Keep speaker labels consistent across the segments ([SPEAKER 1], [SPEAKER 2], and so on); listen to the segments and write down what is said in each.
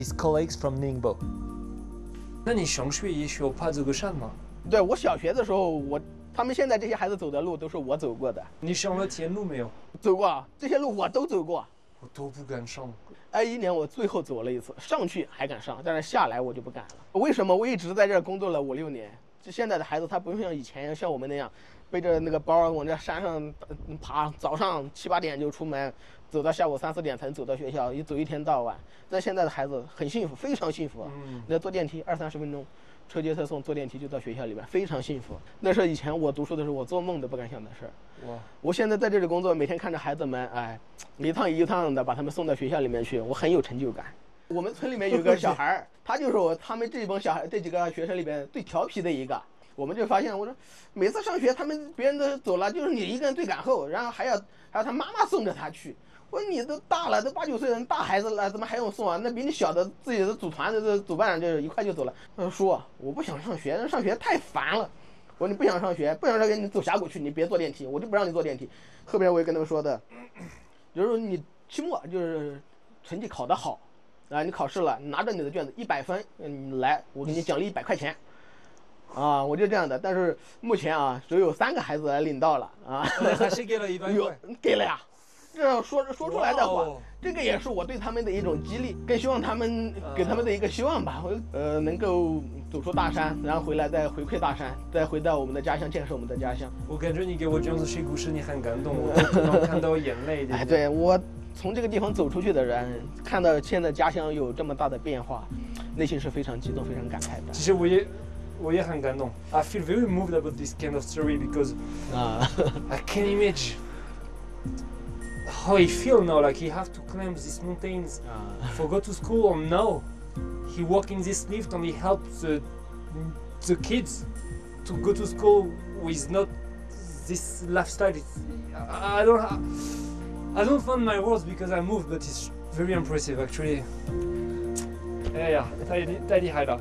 [SPEAKER 1] his colleagues from Ningbo.
[SPEAKER 2] 那你上学也需要爬这个山吗？
[SPEAKER 3] 对，我小学的时候，他们现在这些孩子走的路都是我走过的。
[SPEAKER 2] 你上了天路没有？
[SPEAKER 3] 走过，这些路我都走过。
[SPEAKER 2] 我都不敢上。
[SPEAKER 3] 21年我最后走了一次，上去还敢上，但是下来我就不敢了。为什么？我一直在这儿工作了5、6年。就现在的孩子，他不用像以前像我们那样，背着那个包往这山上爬，早上7、8点就出门，走到下午3、4点才能走到学校，一走一天到晚。但现在的孩子很幸福，非常幸福。那坐电梯2、30分钟，车接车送，坐电梯就到学校里边，非常幸福。那是以前我读书的时候，我做梦都不敢想的事儿。哇！我现在在这里工作，每天看着孩子们，哎，一趟一趟的把他们送到学校里面去，我很有成就感。我们村里面有个小孩，他就是他们这帮小孩这几个学生里边最调皮的一个。我们就发现，我说每次上学，别人都走了，就是你一个人最赶后，然后还要他妈妈送着他去。我说你都大了，都8、9岁人大孩子了，怎么还用送啊？那比你小的自己的组团的组办就是一块就走了。他说叔，我不想上学，上学太烦了。我说你不想上学，你走峡谷去，你别坐电梯，我就不让你坐电梯。后边我也跟他们说的，就是说你期末就是成绩考得好啊，你考试了，你拿着你的卷子100分，你来，我给你奖励100块钱。啊，我就这样的，但是目前啊，只有3个孩子领到了啊。
[SPEAKER 2] 还是给了100块？
[SPEAKER 3] 给了呀。这样说出来的话，这个也是我对他们的一种激励，更希望他们给他们的一个希望吧。能够走出大山，然后回来再回馈大山，再回到我们的家乡，建设我们的家乡。
[SPEAKER 2] 我感觉你给我这样子说故事，你很感动，我都能看到眼泪。
[SPEAKER 3] 哎，对，我从这个地方走出去的人，看到现在家乡有这么大的变化，内心是非常激动、非常感慨的。
[SPEAKER 2] 其实我也很感动。I feel very moved about this kind of story because I can imagine how he feel now, like he have to climb these mountains for go to school, or now he walk in this lift and he help the kids to go to school with not this lifestyle. I don't find my words because I moved, but it's very impressive actually. Ja, 太厉害了。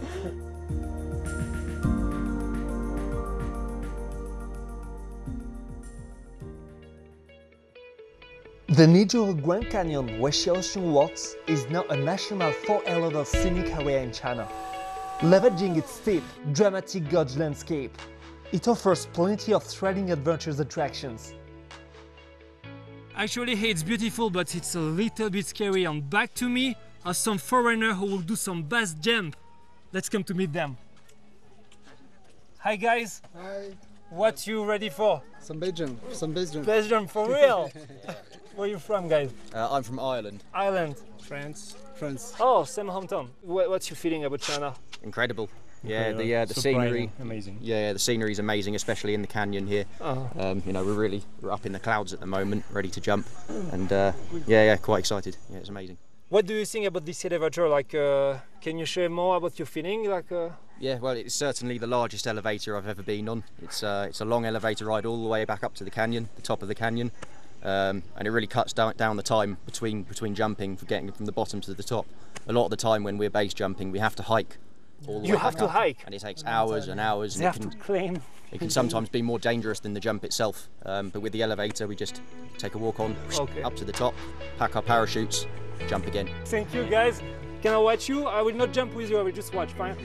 [SPEAKER 1] The Nijoro Grand Canyon, where Xiaoxun walks, is now a national 4A-level scenic area in China. Leveraging its steep, dramatic gorge landscape, it offers plenty of thrilling adventures attractions.
[SPEAKER 4] Actually, it's beautiful, but it's a little bit scary. And back to me are some foreigners who will do some base jump. Let's come to meet them. Hi guys.
[SPEAKER 5] Hi.
[SPEAKER 4] What you ready for?
[SPEAKER 5] Some base jump.
[SPEAKER 4] Base jump for real? Where are you from, guys?
[SPEAKER 6] I'm from Ireland.
[SPEAKER 4] Ireland.
[SPEAKER 5] France.
[SPEAKER 4] Oh, same hometown. What's your feeling about China?
[SPEAKER 6] Incredible. Yeah, the scenery.
[SPEAKER 4] Amazing.
[SPEAKER 6] Yeah, the scenery is amazing, especially in the canyon here. You know, we're up in the clouds at the moment, ready to jump, and yeah, quite excited. Yeah, it's amazing.
[SPEAKER 4] What do you think about this elevator? Like, can you share more about your feeling?
[SPEAKER 6] Yeah, well, it's certainly the largest elevator I've ever been on. It's a long elevator ride all the way back up to the canyon, the top of the canyon, and it really cuts down the time between jumping, for getting from the bottom to the top. A lot of the time when we're base jumping, we have to hike.
[SPEAKER 4] You have to hike,
[SPEAKER 6] and it takes hours and hours.
[SPEAKER 4] They have to climb.
[SPEAKER 6] It can sometimes be more dangerous than the jump itself. But with the elevator, we just take a walk on, up to the top, pack our parachutes, jump again.
[SPEAKER 4] Thank you, guys. Can I watch you? I will not jump with you. I will just watch. Fine.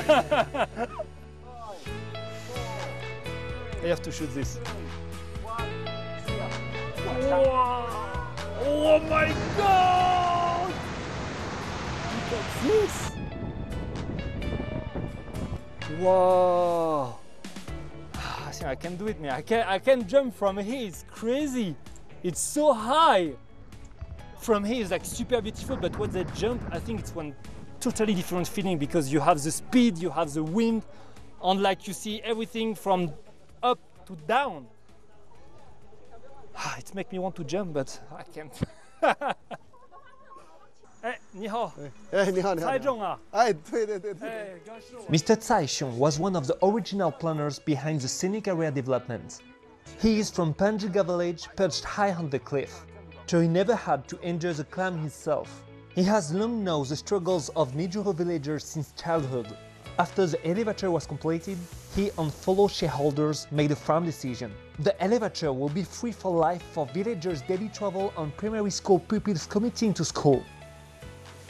[SPEAKER 4] I have to shoot this. Wow. Oh my God! Look at this. Wow! I think I can do it, man. I can jump from here. It's crazy. It's so high. From here it's like super beautiful, but when they jump, I think it's one totally different feeling because you have the speed, you have the wind, and like you see everything from up to down. It makes me want to jump, but I can't. 哎，你好。
[SPEAKER 5] 哎，你好，你好。
[SPEAKER 4] 猜中啊！
[SPEAKER 5] 哎，对对对对。
[SPEAKER 4] 哎，刚是我。
[SPEAKER 1] Mr. Tsai Xiong was one of the original planners behind the scenic area development. He is from Panjiga village, perched high on the cliff, so he never had to enjoy the climb himself. He has long known the struggles of Nijoro villagers since childhood. After the elevator was completed, he and fellow shareholders made a firm decision. The elevator will be free for life for villagers' daily travel and primary school pupils commuting to school.